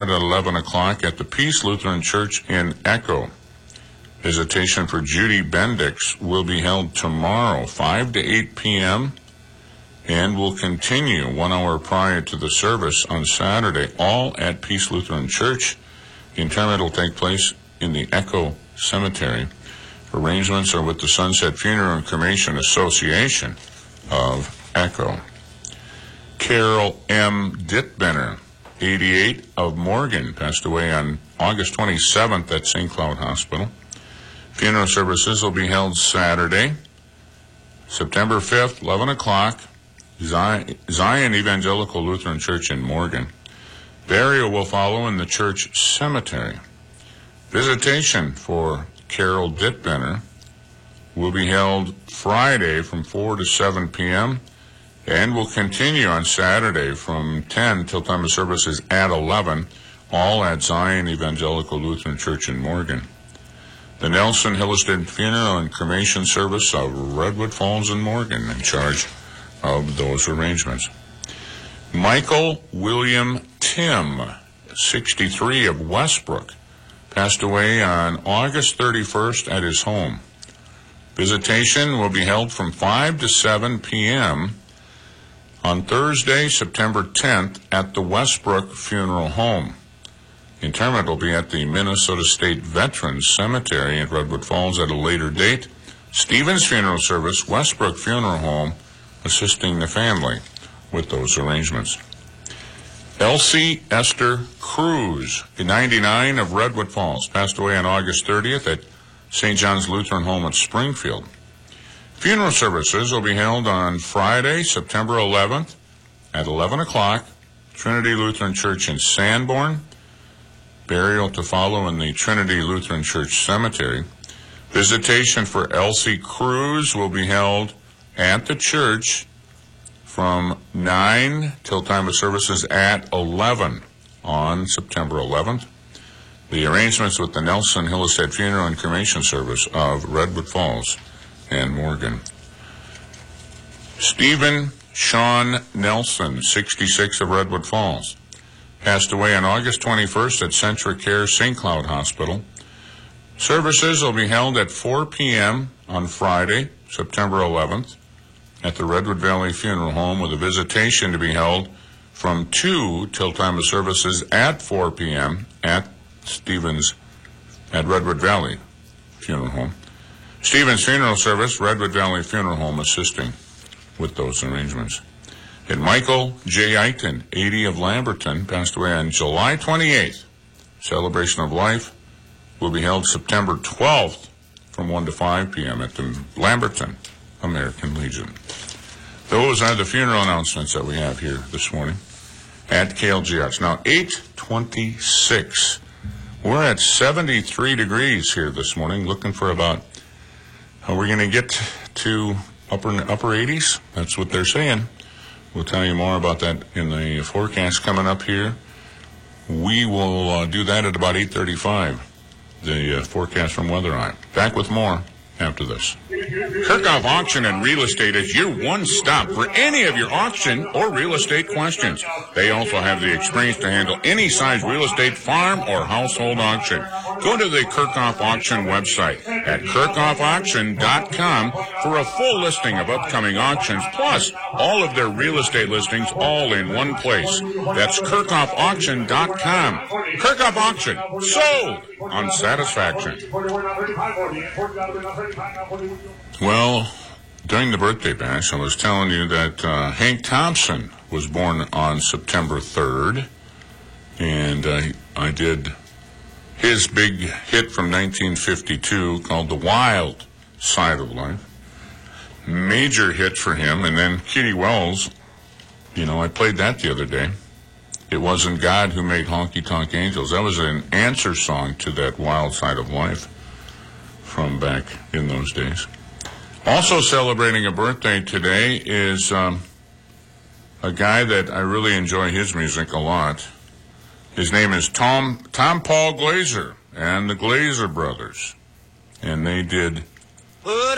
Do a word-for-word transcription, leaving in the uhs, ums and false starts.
at eleven o'clock at the Peace Lutheran Church in Echo. Visitation for Judy Bendix will be held tomorrow, five to eight p.m., and will continue one hour prior to the service on Saturday, all at Peace Lutheran Church. The interment will take place in the Echo Cemetery. Arrangements are with the Sunset Funeral and Cremation Association of Echo. Carol M. Dittbenner, eighty-eight, of Morgan, passed away on August twenty-seventh at Saint Cloud Hospital. Funeral services will be held Saturday, September fifth, eleven o'clock, Zion Evangelical Lutheran Church in Morgan. Burial will follow in the church cemetery. Visitation for Carol Dittbenner will be held Friday from four to seven p.m. and will continue on Saturday from ten till time of service is at eleven, all at Zion Evangelical Lutheran Church in Morgan. The Nelson Hillestead Funeral and Cremation Service of Redwood Falls and Morgan in charge of those arrangements. Michael William Tim, sixty-three, of Westbrook, passed away on August thirty-first at his home. Visitation will be held from five to seven p.m. on Thursday, September tenth, at the Westbrook Funeral Home. Interment will be at the Minnesota State Veterans Cemetery at Redwood Falls at a later date. Stevens Funeral Service, Westbrook Funeral Home, assisting the family with those arrangements. Elsie Esther Cruz, ninety-nine, of Redwood Falls, passed away on August thirtieth at Saint John's Lutheran Home at Springfield. Funeral services will be held on Friday, September eleventh at eleven o'clock, Trinity Lutheran Church in Sanborn. Burial to follow in the Trinity Lutheran Church Cemetery. Visitation for Elsie Cruz will be held at the church from nine till time of services at eleven on September eleventh. The arrangements with the Nelson Hillestead Funeral and Cremation Service of Redwood Falls and Morgan. Stephen Sean Nelson, sixty-six, of Redwood Falls, passed away on August twenty-first at CentraCare Saint Cloud Hospital. Services will be held at four p.m. on Friday, September eleventh, at the Redwood Valley Funeral Home, with a visitation to be held from two till time of services at four p.m. at Stevens, at Redwood Valley Funeral Home. Stevens Funeral Service, Redwood Valley Funeral Home, assisting with those arrangements. And Michael J. Eichten, eighty, of Lamberton, passed away on July twenty-eighth. Celebration of Life will be held September twelfth from one to five p.m. at the Lamberton American Legion. Those are the funeral announcements that we have here this morning at K L G S. Now, eight twenty-six. We're at seventy-three degrees here this morning, looking for about, are we going to get to upper upper eighties? That's what they're saying. We'll tell you more about that in the forecast coming up here. We will uh, do that at about eight thirty-five, the uh, forecast from Weather Eye. Back with more after this. Kirchhoff Auction and Real Estate is your one stop for any of your auction or real estate questions. They also have the experience to handle any size real estate, farm, or household auction. Go to the Kirchhoff Auction website at kirchhoff auction dot com for a full listing of upcoming auctions, plus all of their real estate listings all in one place. That's kirchhoff auction dot com. Kirchhoff Auction, sold on satisfaction. Well, during the birthday bash, I was telling you that uh, Hank Thompson was born on September third, and uh, I did his big hit from nineteen fifty-two called The Wild Side of Life. Major hit for him, and then Kitty Wells, you know, I played that the other day. It Wasn't God Who Made Honky Tonk Angels. That was an answer song to that Wild Side of Life from back in those days. Also celebrating a birthday today is um, a guy that I really enjoy his music a lot. His name is Tom Tom Paul Glaser and the Glaser Brothers. And they did